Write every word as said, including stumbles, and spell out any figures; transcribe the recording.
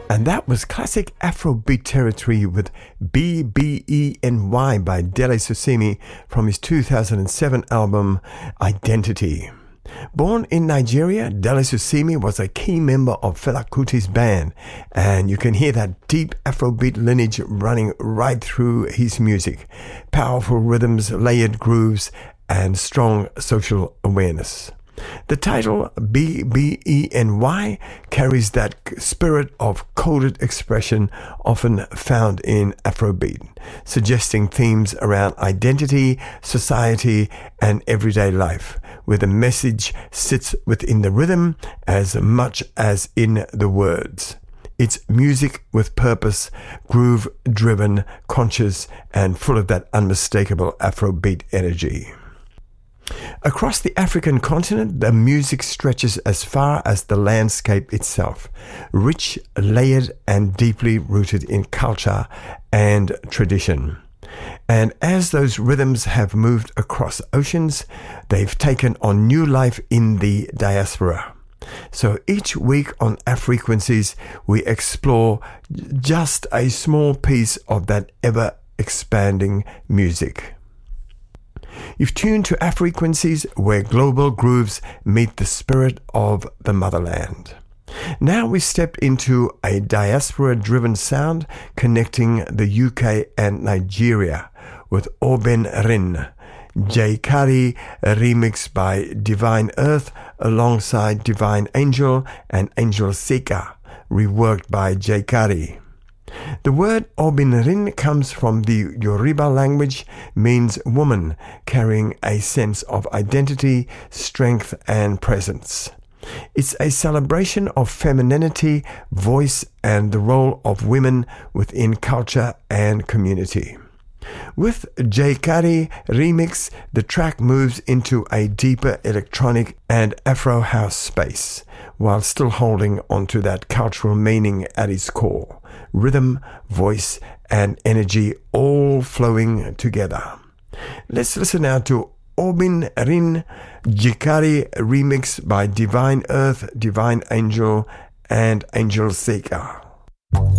And that was classic Afrobeat territory with B B E N Y by Dele Susimi from his two thousand seven album Identity. Born in Nigeria, Dele Susimi was a key member of Fela Kuti's band, and you can hear that deep Afrobeat lineage running right through his music. Powerful rhythms, layered grooves, and strong social awareness. The title B B E N Y carries that spirit of coded expression often found in Afrobeat, suggesting themes around identity, society, and everyday life, where the message sits within the rhythm as much as in the words. It's music with purpose, groove-driven, conscious, and full of that unmistakable Afrobeat energy. Across the African continent, the music stretches as far as the landscape itself, rich, layered, and deeply rooted in culture and tradition. And as those rhythms have moved across oceans, they've taken on new life in the diaspora. So each week on Afrequencies, we explore just a small piece of that ever-expanding music. You've tuned to Afrequencies, where global grooves meet the spirit of the motherland. Now we step into a diaspora-driven sound connecting the U K and Nigeria with Oben Rin, Jay Kari remix by Divine Earth alongside Divine Angel and Angel Seka, reworked by Jay Kari. The word Obinrin comes from the Yoruba language, means woman, carrying a sense of identity, strength, and presence. It's a celebration of femininity, voice, and the role of women within culture and community. With Jay Kari remix, the track moves into a deeper electronic and Afro house space, while still holding onto that cultural meaning at its core. Rhythm, voice, and energy all flowing together. Let's listen now to Obin Rin Jikari remix by Divine Earth, Divine Angel, and Angel Seka.